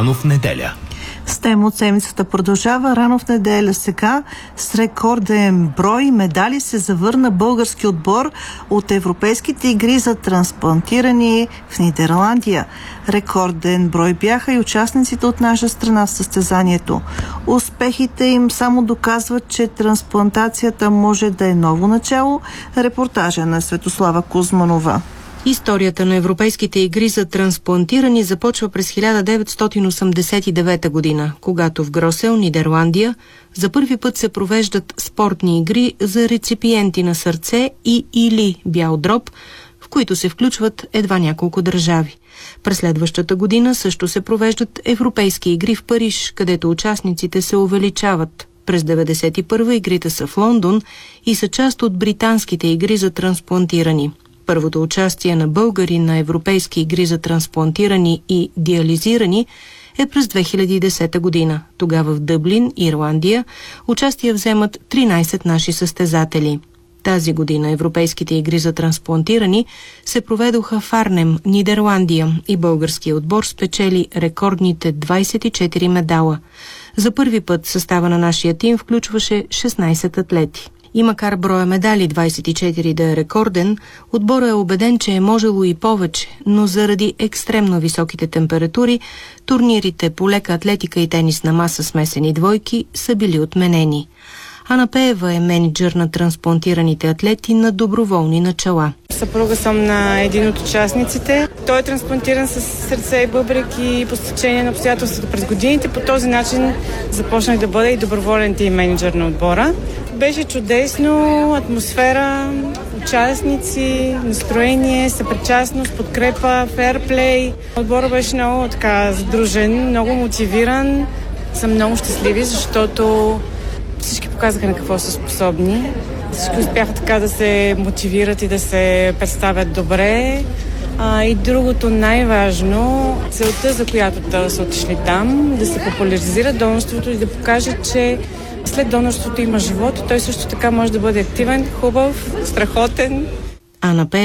Рано в неделя. С тема от седмицата продължава. Рано в неделя сега с рекорден брой медали се завърна български отбор от европейските игри за трансплантирани в Нидерландия. Рекорден брой бяха и участниците от наша страна в състезанието. Успехите им само доказват, че трансплантацията може да е ново начало. Репортажа на Светослава Кузманова. Историята на европейските игри за трансплантирани започва през 1989 година, когато в Гросел, Нидерландия, за първи път се провеждат спортни игри за реципиенти на сърце и или бял дроб, в които се включват едва няколко държави. През следващата година също се провеждат европейски игри в Париж, където участниците се увеличават. През 1991 игрите са в Лондон и са част от британските игри за трансплантирани. Първото участие на българи на европейски игри за трансплантирани и диализирани е през 2010 година. Тогава в Дъблин, Ирландия, участие вземат 13 наши състезатели. Тази година европейските игри за трансплантирани се проведоха в Арнем, Нидерландия, и българският отбор спечели рекордните 24 медала. За първи път състава на нашия тим включваше 16 атлети. И макар броя медали 24 да е рекорден, отборът е убеден, че е можело и повече, но заради екстремно високите температури, турнирите по лека атлетика и тенис на маса смесени двойки са били отменени. Ана Пеева е мениджър на трансплантираните атлети на доброволни начала. Съпруга съм на един от участниците. Той е трансплантиран с сърце и бъбрек и по стечение на обстоятелствата през годините. По този начин започнах да бъда и доброволен тим мениджър на отбора. Беше чудесно, атмосфера, участници, настроение, съпричастност, подкрепа, фейрплей. Отборът беше много сдружен, много мотивиран. Съм много щастливи, защото всички показаха на какво са способни. Всички успяха така да се мотивират и да се представят добре. И другото най-важно, целта, за която са отишли там, да се популяризира донорството и да покажат, че след донорството има живот и той също така може да бъде активен, хубав, страхотен.